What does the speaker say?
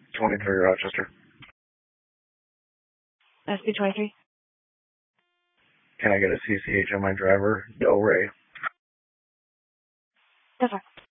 23 Rochester. SB23. Can I get a CCH on my driver, Del Rey? Yes, sir.